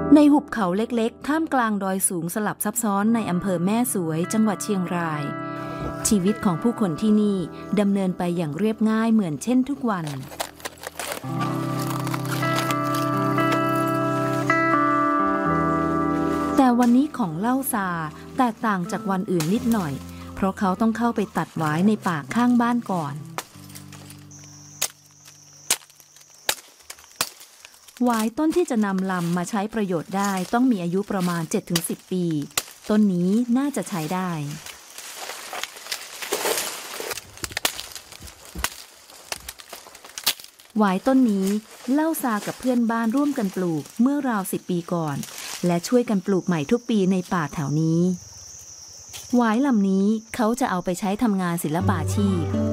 ในหุบเขาเล็กๆท่ามกลางดอยสูงสลับซับซ้อนในอำเภอแม่สวยจังหวัดเชียงรายชีวิตของผู้คนที่นี่ดำเนินไปอย่างเรียบง่ายเหมือนเช่นทุกวันแต่วันนี้ของเล่าซาแตกต่างจากวันอื่นนิดหน่อยเพราะเขาต้องเข้าไปตัดหวายในป่าข้างบ้านก่อนหวายต้นที่จะนำลำมาใช้ประโยชน์ได้ต้องมีอายุประมาณ 7-10 ปีต้นนี้น่าจะใช้ได้หวายต้นนี้เล่าซากับเพื่อนบ้านร่วมกันปลูกเมื่อราว10 ปีก่อนและช่วยกันปลูกใหม่ทุกปีในป่าแถวนี้หวายลำนี้เขาจะเอาไปใช้ทำงานศิลปาชีพ